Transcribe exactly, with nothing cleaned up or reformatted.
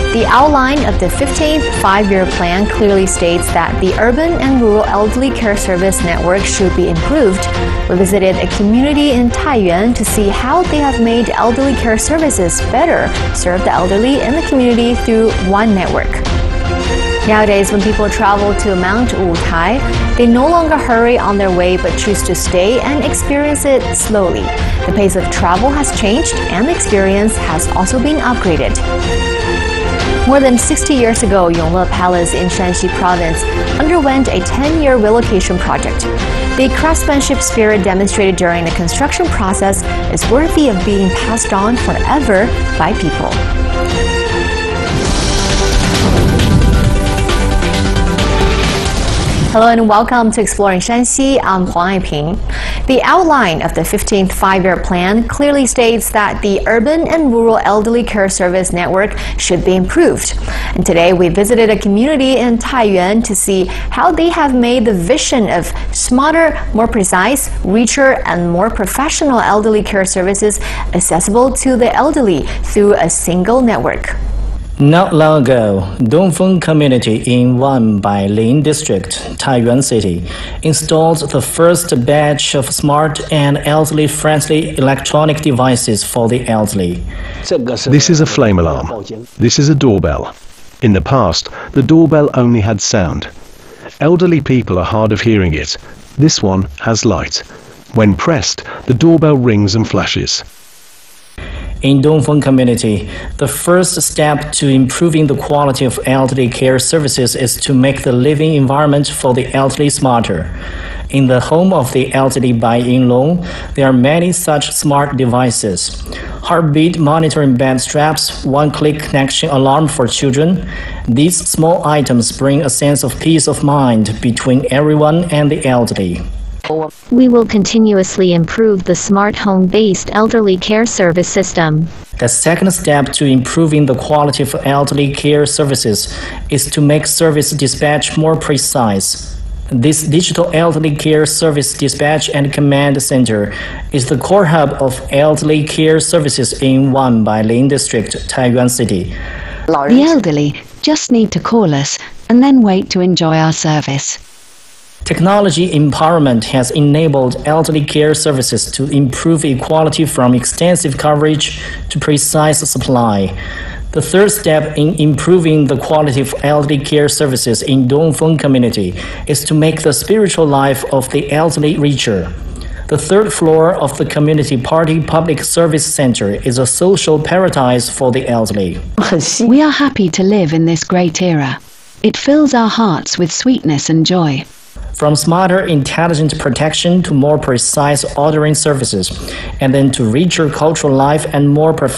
The outline of the fifteenth five-year plan clearly states that the urban and rural elderly care service network should be improved. We visited a community in Taiyuan to see how they have made elderly care services better serve the elderly in the community through one network. Nowadays, when people travel to Mount Wutai, they no longer hurry on their way but choose to stay and experience it slowly. The pace of travel has changed and the experience has also been upgraded. More than sixty years ago, Yongle Palace in Shanxi Province underwent a ten-year relocation project. The craftsmanship spirit demonstrated during the construction process is worthy of being passed on forever by people. Hello and welcome to Exploring Shanxi. I'm Huang Aiping. The outline of the fifteenth five-year plan clearly states that the urban and rural elderly care service network should be improved. And today we visited a community in Taiyuan to see how they have made the vision of smarter, more precise, richer, and more professional elderly care services accessible to the elderly through a single network. Not long ago, Dongfeng Community in Wanbai Lin District, Taiyuan City, installed the first batch of smart and elderly-friendly electronic devices for the elderly. This is a flame alarm. This is a doorbell. In the past, the doorbell only had sound. Elderly people are hard of hearing it. This one has light. When pressed, the doorbell rings and flashes. In Dongfeng Community, the first step to improving the quality of elderly care services is to make the living environment for the elderly smarter. In the home of the elderly by Yinglong, there are many such smart devices. Heartbeat monitoring bed straps, one-click connection alarm for children. These small items bring a sense of peace of mind between everyone and the elderly. We will continuously improve the smart home-based elderly care service system. The second step to improving the quality of elderly care services is to make service dispatch more precise. This digital elderly care service dispatch and command center is the core hub of elderly care services in Wanbai Lin District, Taiyuan City. The elderly just need to call us and then wait to enjoy our service. Technology empowerment has enabled elderly care services to improve equality from extensive coverage to precise supply. The third step in improving the quality of elderly care services in Dongfeng Community is to make the spiritual life of the elderly richer. The third floor of the Community Party Public Service Center is a social paradise for the elderly. We are happy to live in this great era. It fills our hearts with sweetness and joy. From smarter intelligent protection to more precise ordering services, and then to richer cultural life and more professional